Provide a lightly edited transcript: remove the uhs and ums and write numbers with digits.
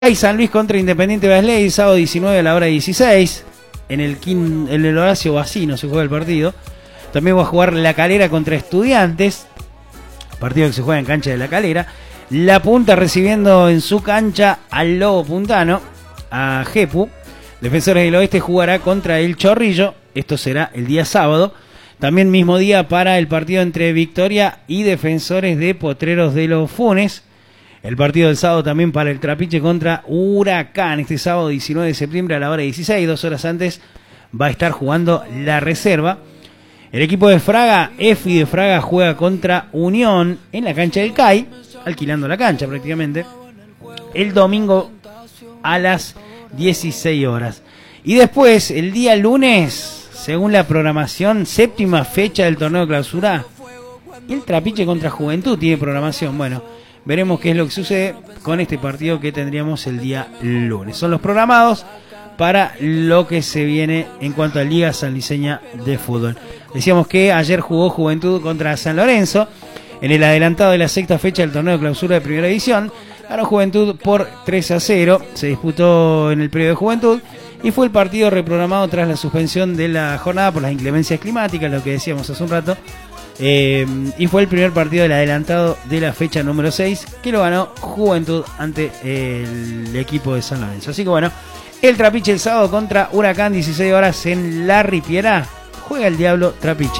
Hay San Luis contra Independiente Basley, sábado 19 a la hora 16. En el Horacio Bacino se juega el partido. También va a jugar La Calera contra Estudiantes, partido que se juega en cancha de La Calera. La Punta recibiendo en su cancha al Lobo Puntano, a Jepu. Defensores del Oeste jugará contra el Chorrillo. Esto será el día sábado. También mismo día para el partido entre Victoria y Defensores de Potreros de los Funes. El partido del sábado también para el Trapiche contra Huracán. Este sábado 19 de septiembre a la hora 16, 2 horas antes, va a estar jugando la reserva. El equipo de Fraga, EFI de Fraga, juega contra Unión en la cancha del CAI, alquilando la cancha prácticamente, el domingo a las 16 horas. Y después, el día lunes, según la programación, séptima fecha del torneo de clausura, el Trapiche contra Juventud tiene programación. Bueno, veremos qué es lo que sucede con este partido que tendríamos el día lunes. Son los programados para lo que se viene en cuanto a Liga Sanliceña de Fútbol. Decíamos que ayer jugó Juventud contra San Lorenzo en el adelantado de la sexta fecha del torneo de clausura de Primera División. Ganó Juventud por 3-0. Se disputó en el periodo de Juventud y fue el partido reprogramado tras la suspensión de la jornada por las inclemencias climáticas, lo que decíamos hace un rato. Y fue el primer partido del adelantado de la fecha número 6 que lo ganó Juventud ante el equipo de San Lorenzo. Así que bueno, el Trapiche el sábado contra Huracán, 16 horas en La Ripiera. Juega el Diablo Trapiche.